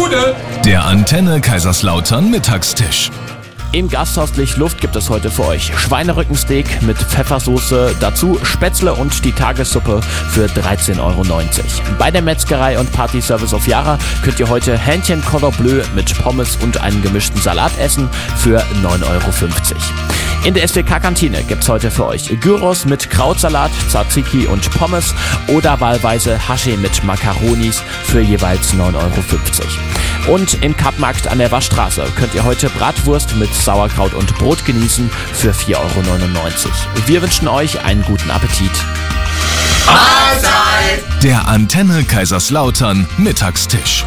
Bude. Der Antenne Kaiserslautern Mittagstisch. Im Gasthaus Lichtluft gibt es heute für euch Schweinerückensteak mit Pfeffersoße, dazu Spätzle und die Tagessuppe für 13,90 €. Bei der Metzgerei und Partyservice auf Yara könnt ihr heute Hähnchen Cordon Bleu mit Pommes und einen gemischten Salat essen für 9,50 €. In der SWK-Kantine gibt's heute für euch Gyros mit Krautsalat, Tzatziki und Pommes oder wahlweise Haschee mit Makaronis für jeweils 9,50 €. Und im Kappmarkt an der Waschstraße könnt ihr heute Bratwurst mit Sauerkraut und Brot genießen für 4,99 €. Wir wünschen euch einen guten Appetit. Mahlzeit. Der Antenne Kaiserslautern Mittagstisch.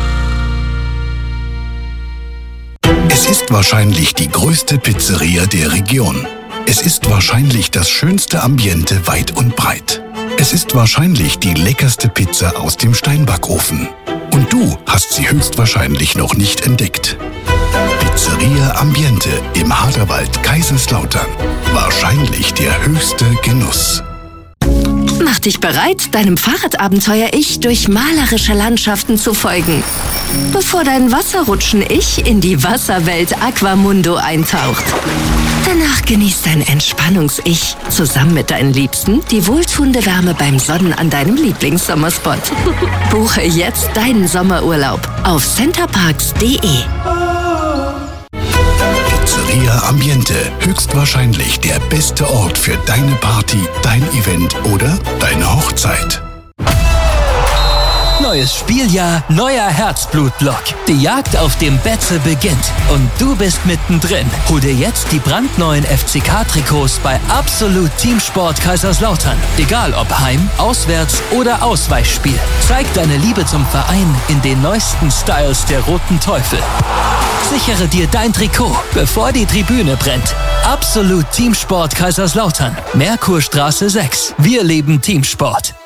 Es ist wahrscheinlich die größte Pizzeria der Region. Es ist wahrscheinlich das schönste Ambiente weit und breit. Es ist wahrscheinlich die leckerste Pizza aus dem Steinbackofen. Und du hast sie höchstwahrscheinlich noch nicht entdeckt. Pizzeria Ambiente im Haderwald, Kaiserslautern. Wahrscheinlich der höchste Genuss. Mach dich bereit, deinem Fahrradabenteuer-Ich durch malerische Landschaften zu folgen. Bevor dein Wasserrutschen-Ich in die Wasserwelt Aquamundo eintaucht. Danach genießt dein Entspannungs-Ich zusammen mit deinen Liebsten die wohltuende Wärme beim Sonnen an deinem Lieblingssommerspot. Buche jetzt deinen Sommerurlaub auf centerparks.de. Pizzeria Ambiente, höchstwahrscheinlich der beste Ort für deine Party, dein Event oder deine Hochzeit. Neues Spieljahr, neuer Herzblutblock. Die Jagd auf dem Betze beginnt und du bist mittendrin. Hol dir jetzt die brandneuen FCK-Trikots bei Absolut Teamsport Kaiserslautern. Egal ob Heim-, Auswärts- oder Ausweichspiel. Zeig deine Liebe zum Verein in den neuesten Styles der Roten Teufel. Sichere dir dein Trikot, bevor die Tribüne brennt. Absolut Teamsport Kaiserslautern. Merkurstraße 6. Wir leben Teamsport.